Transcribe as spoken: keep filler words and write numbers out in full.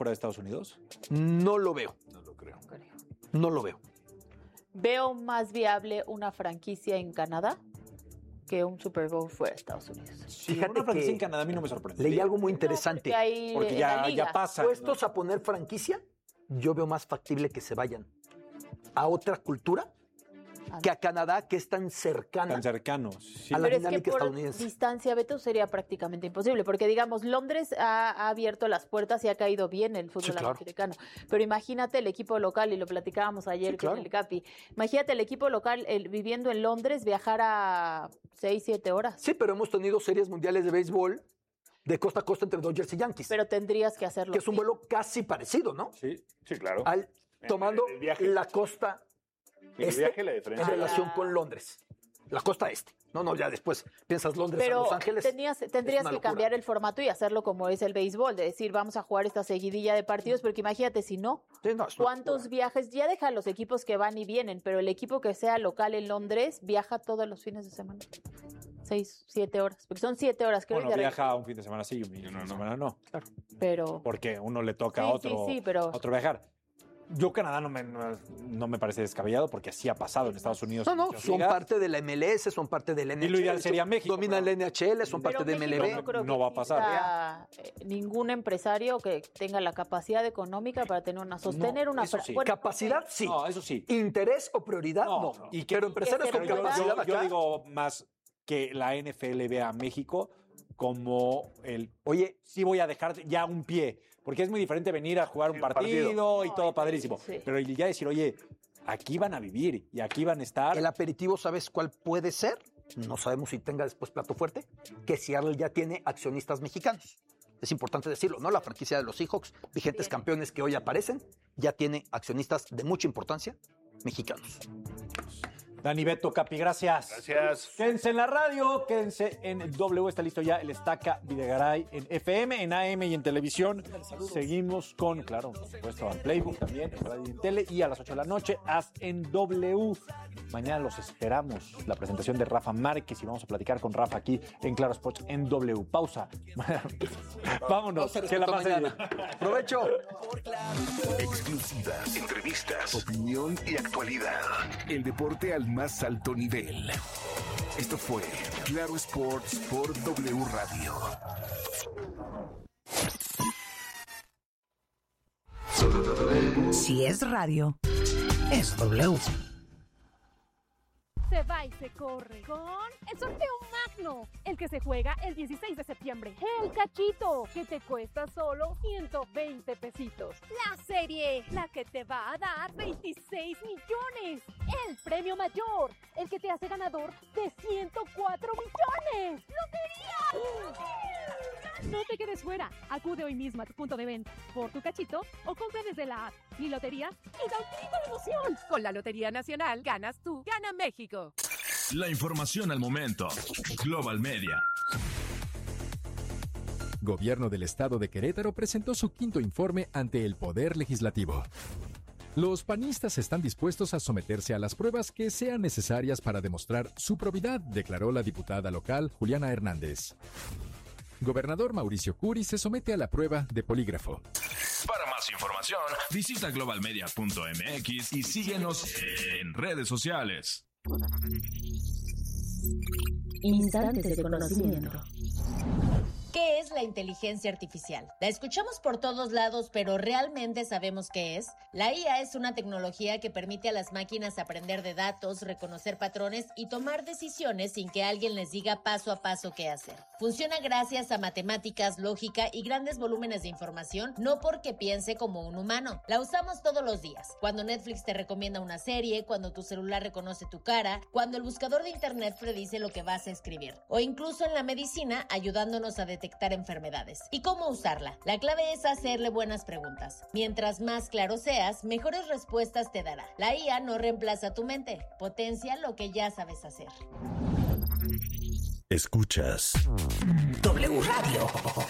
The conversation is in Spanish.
fuera de Estados Unidos? No lo veo. No lo creo. No lo veo. Veo más viable una franquicia en Canadá que un Super Bowl fuera de Estados Unidos. Sí, Fíjate una franquicia que en Canadá a mí no me sorprende. Leí algo muy No, interesante. porque hay Porque en ya, la liga. ya pasa. Puestos a poner franquicia, yo veo más factible que se vayan a otra cultura que a Canadá, que es tan cercana. Tan cercanos. Sí. A la Pero es que dinámica por estadounidense. distancia, Beto, sería prácticamente imposible, porque digamos, Londres ha, ha abierto las puertas y ha caído bien el fútbol Sí, claro. americano. Pero imagínate el equipo local, y lo platicábamos ayer Sí, con claro. el Capi, imagínate el equipo local el, viviendo en Londres, viajar a seis, siete horas. Sí, pero hemos tenido series mundiales de béisbol de costa a costa entre Dodgers y Yankees, Pero tendrías que hacerlo. que es un bien. vuelo casi parecido, ¿no? Sí, sí, claro. Al, tomando el viaje. la costa El este viaje, la en diferencia. relación Ah. con Londres. La costa este. No, no, ya después piensas Londres a Pero Los Ángeles. tenías, tendrías una que locura. cambiar el formato y hacerlo como es el béisbol, de decir, vamos a jugar esta seguidilla de partidos, porque imagínate si no, Sí, no, es una ¿cuántos locura. viajes? Ya deja los equipos que van y vienen, pero el equipo que sea local en Londres viaja todos los fines de semana. Seis, siete horas, porque son siete horas, creo Bueno, que viaja un fin de semana sí y un fin de no, no. semana no. Claro. pero Porque uno le toca Sí, a otro, sí, sí, pero- a otro viajar. Yo Canadá no me, no, no me parece descabellado porque así ha pasado en Estados Unidos. No, en no, muchas son ligas. parte de la M L S, son parte del N H L. lo ideal sería México, Dominan pero- la N H L, son pero parte de México M L B. no creo No que va a pasar. exista, eh, ningún empresario que tenga la capacidad económica para tener una sostener No, una eso fra- sí. bueno, Capacidad, sí. No, eso sí. Interés o prioridad, no. no. Y pero empresarios que con se Pero yo, pueda- capacidad yo- yo acá. digo más que la N F L vea a México como el, Oye, sí voy a dejar ya un pie, porque es muy diferente venir a jugar un un partido, partido. y todo padrísimo. sí. Pero ya decir, oye, aquí van a vivir y aquí van a estar. el aperitivo, ¿sabes cuál puede ser? No sabemos si tenga después plato fuerte, que Seattle ya tiene accionistas mexicanos. Es importante decirlo, ¿no? La franquicia de los Seahawks, vigentes Bien. campeones que hoy aparecen, ya tiene accionistas de mucha importancia mexicanos. Dani, Beto, Capi, gracias. Gracias. Quédense en la radio, quédense en W, está listo ya el Estaca Videgaray en F M, en A M y en televisión. Seguimos con, claro, por supuesto, al Playbook también, en radio y en tele, y a las ocho de la noche, haz en W. Mañana los esperamos, la presentación de Rafa Márquez, y vamos a platicar con Rafa aquí en Claro Sports en W. Pausa. Vámonos, que la pasen bien. ¡Provecho! Exclusivas, entrevistas, opinión y actualidad. El deporte al más alto nivel. Esto fue Claro Sports por W Radio. Si es radio, es W. Se va y se corre con el sorteo magno, el que se juega el dieciséis de septiembre. El cachito, que te cuesta solo ciento veinte pesitos. La serie, la que te va a dar veintiséis millones. El premio mayor, el que te hace ganador de ciento cuatro millones. ¡Lotería! No te quedes fuera. Acude hoy mismo a tu punto de venta por tu cachito o compra desde la app Mi Lotería y da un grito de emoción. Con la Lotería Nacional ganas tú, gana México. La información al momento. Global Media. Gobierno del Estado de Querétaro presentó su quinto informe ante el Poder Legislativo. Los panistas están dispuestos a someterse a las pruebas que sean necesarias para demostrar su probidad, declaró la diputada local Juliana Hernández. Gobernador Mauricio Curi se somete a la prueba de polígrafo. Para más información, visita global media punto m x y síguenos en redes sociales. Instantes de conocimiento. ¿Qué es la inteligencia artificial? La escuchamos por todos lados, pero ¿realmente sabemos qué es? La I A es una tecnología que permite a las máquinas aprender de datos, reconocer patrones y tomar decisiones sin que alguien les diga paso a paso qué hacer. Funciona gracias a matemáticas, lógica y grandes volúmenes de información, no porque piense como un humano. La usamos todos los días. Cuando Netflix te recomienda una serie, cuando tu celular reconoce tu cara, cuando el buscador de internet predice lo que vas a escribir, o incluso en la medicina ayudándonos a detectar detectar enfermedades. ¿Y cómo usarla? La clave es hacerle buenas preguntas. Mientras más claro seas, mejores respuestas te dará. La I A no reemplaza tu mente, potencia lo que ya sabes hacer. Escuchas W Radio.